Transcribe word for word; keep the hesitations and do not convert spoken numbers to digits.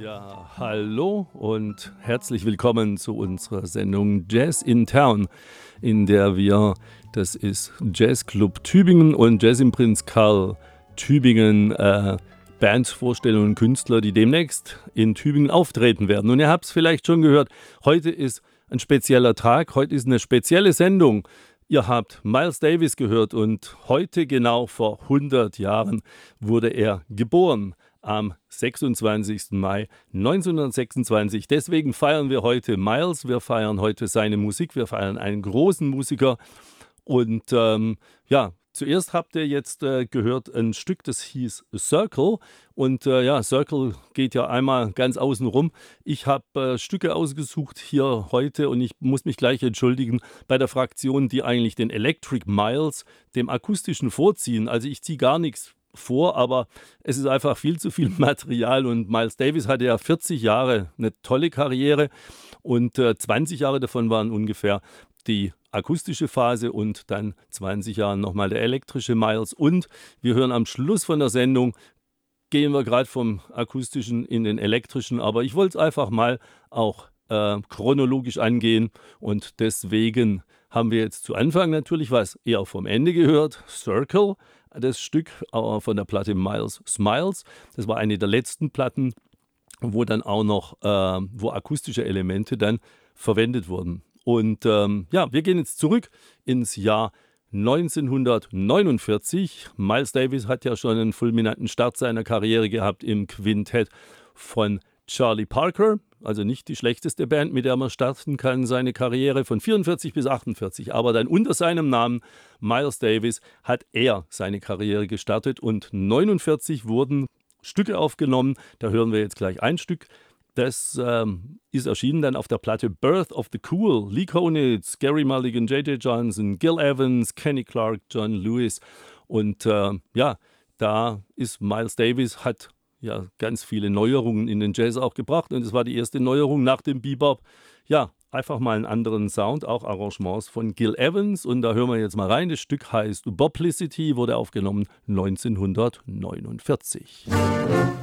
Ja, hallo und herzlich willkommen zu unserer Sendung Jazz in Town, in der wir, das ist Jazzclub Tübingen und Jazz im Prinz Karl Tübingen, äh, Bands vorstellen und Künstler, die demnächst in Tübingen auftreten werden. Und ihr habt es vielleicht schon gehört, heute ist ein spezieller Tag, heute ist eine spezielle Sendung. Ihr habt Miles Davis gehört und heute genau vor hundert Jahren wurde er geboren. Am sechsundzwanzigsten Mai neunzehnhundertsechsundzwanzig. Deswegen feiern wir heute Miles, wir feiern heute seine Musik, wir feiern einen großen Musiker. Und ähm, ja, zuerst habt ihr jetzt äh, gehört ein Stück, das hieß Circle. Und äh, ja, Circle geht ja einmal ganz außen rum. Ich habe äh, Stücke ausgesucht hier heute und ich muss mich gleich entschuldigen bei der Fraktion, die eigentlich den Electric Miles dem akustischen vorziehen. Also ich ziehe gar nichts vor, aber es ist einfach viel zu viel Material und Miles Davis hatte ja vierzig Jahre eine tolle Karriere und äh, zwanzig Jahre davon waren ungefähr die akustische Phase und dann zwanzig Jahre nochmal der elektrische Miles und wir hören am Schluss von der Sendung, gehen wir gerade vom akustischen in den elektrischen, aber ich wollte es einfach mal auch äh, chronologisch angehen und deswegen haben wir jetzt zu Anfang natürlich was eher vom Ende gehört, Circle, das Stück äh, von der Platte Miles Smiles. Das war eine der letzten Platten, wo dann auch noch, äh, wo akustische Elemente dann verwendet wurden. Und ähm, ja, wir gehen jetzt zurück ins Jahr neunzehnhundertneunundvierzig. Miles Davis hat ja schon einen fulminanten Start seiner Karriere gehabt im Quintett von Charlie Parker, also nicht die schlechteste Band, mit der man starten kann, seine Karriere von vierundvierzig bis achtundvierzig. Aber dann unter seinem Namen Miles Davis hat er seine Karriere gestartet und neunundvierzig wurden Stücke aufgenommen. Da hören wir jetzt gleich ein Stück. Das ähm, ist erschienen dann auf der Platte Birth of the Cool. Lee Konitz, Gary Mulligan, J J Johnson, Gil Evans, Kenny Clarke, John Lewis. Und äh, ja, da ist Miles Davis, hat ja ganz viele Neuerungen in den Jazz auch gebracht. Und es war die erste Neuerung nach dem Bebop. Ja, einfach mal einen anderen Sound, auch Arrangements von Gil Evans. Und da hören wir jetzt mal rein. Das Stück heißt Boplicity, wurde aufgenommen neunzehnhundertneunundvierzig.